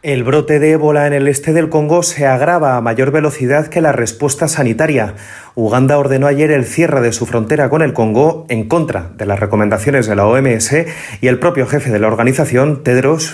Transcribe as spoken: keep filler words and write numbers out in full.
El brote de ébola en el este del Congo se agrava a mayor velocidad que la respuesta sanitaria. Uganda ordenó ayer el cierre de su frontera con el Congo en contra de las recomendaciones de la O M S y el propio jefe de la organización, Tedros,